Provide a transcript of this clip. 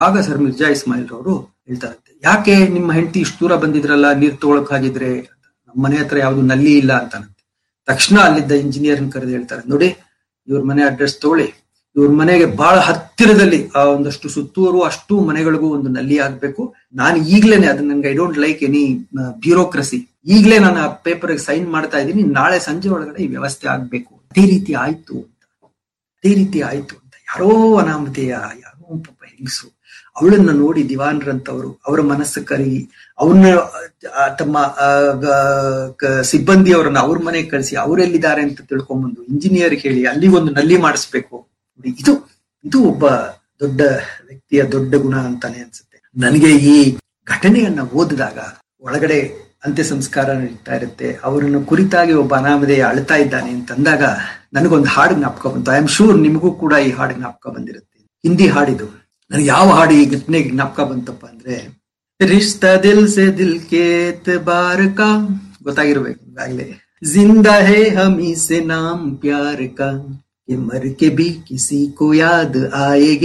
ಆಗ ಸರ್ ಮಿರ್ಜಾ ಇಸ್ಮಾಯಿಲ್ ರವರು ಹೇಳ್ತಾರಂತೆ, ಯಾಕೆ ನಿಮ್ಮ ಹೆಂಡತಿ ಇಷ್ಟು ದೂರ ಬಂದಿದ್ರಲ್ಲ ನೀರ್ ತಗೊಳಕ್ ಹಾಗಿದ್ರೆ, ನಮ್ಮ ಮನೆ ಹತ್ರ ಯಾವ್ದು ನಲ್ಲಿ ಇಲ್ಲ ಅಂತಾನಂತೆ. ತಕ್ಷಣ ಅಲ್ಲಿದ್ದ ಇಂಜಿನಿಯರ್ನ ಕರೆದು ಹೇಳ್ತಾರೆ, ನೋಡಿ ಇವ್ರ ಮನೆ ಅಡ್ರೆಸ್ ತಗೊಳ್ಳಿ, ಇವ್ರ ಮನೆಗೆ ಬಹಳ ಹತ್ತಿರದಲ್ಲಿ ಆ ಒಂದಷ್ಟು ಸುತ್ತೂರು ಅಷ್ಟು ಮನೆಗಳಿಗೂ ಒಂದು ನಲ್ಲಿ ಆಗ್ಬೇಕು. ನಾನು ಈಗ್ಲೇನೆ ಅದನ್ನ ನನ್ಗೆ I don't like any bureaucracy, ಈಗ್ಲೇ ನಾನು ಆ ಪೇಪರ್ ಸೈನ್ ಮಾಡ್ತಾ ಇದ್ದೀನಿ, ನಾಳೆ ಸಂಜೆ ಒಳಗಡೆ ಈ ವ್ಯವಸ್ಥೆ ಆಗ್ಬೇಕು. ಅದೇ ರೀತಿ ಆಯ್ತು ಅಂತ ಯಾರೋ ಅನಾಮಧೇಯ, ಯಾರೋ ಪಾಪ ಹೆಂಗಸು, ಅವಳನ್ನ ನೋಡಿ ದಿವಾನ್ರಂತವರು ಅವರ ಮನಸ್ಸು ಕರಗಿ ಅವ್ರನ್ನ ತಮ್ಮ ಸಿಬ್ಬಂದಿಯವರನ್ನ ಅವ್ರ ಮನೆಗೆ ಕಳಿಸಿ ಅವರೆಲ್ಲಿದ್ದಾರೆ ಅಂತ ತಿಳ್ಕೊಂಡ್ಬಂದು ಇಂಜಿನಿಯರ್ ಹೇಳಿ ಅಲ್ಲಿ ಒಂದು ನಲ್ಲಿ ಮಾಡಿಸ್ಬೇಕು. ಇದು ಒಬ್ಬ ದೊಡ್ಡ ವ್ಯಕ್ತಿಯ ದೊಡ್ಡ ಗುಣ ಅಂತಾನೆ ಅನ್ಸುತ್ತೆ ನನಗೆ. ಈ ಘಟನೆಯನ್ನ ಓದಿದಾಗ ಒಳಗಡೆ ಅಂತ್ಯ ಸಂಸ್ಕಾರ ನಡೀತಾ ಇರುತ್ತೆ, ಅವರನ್ನು ಕುರಿತಾಗಿ ಒಬ್ಬ ಅನಾಮಧೇಯ ಅಳ್ತಾ ಇದ್ದಾನೆ ಅಂತಂದಾಗ ನನಗೊಂದು ಹಾಡು ಜ್ಞಾಪಕ ಬಂತು. ಐ ಆಮ್ ಶೂರ್ ನಿಮಗೂ ಕೂಡ ಈ ಹಾಡು ಜ್ಞಾಪಕ ಬಂದಿರುತ್ತೆ. ಹಿಂದಿ ಹಾಡಿದು. ನನಗೆ ಯಾವ ಹಾಡು ಈ ಘಟನೆಗೆ ಜ್ಞಾಪಕ ಬಂತಪ್ಪ ಅಂದ್ರೆ, ರಿಶ್ತಾ ದಿಲ್ ಸೆ ದಿಲ್ ಕೆ ಎತ್ಬಾರ್ ಕಾ, ಗೊತ್ತಾಗಿರ್ಬೇಕು ಈಗಾಗಲೇ. ಜಿಂದಾ ಹೇ ಹಮೀ ಸೆ ನಾಮ್ ಪ್ಯಾರ್ ಕಾ, ಮರ್ ಕೆ ಬಿ ಕಿಸಿ ಕೋ ಯಾದ್ ಆಯೇಗಿ.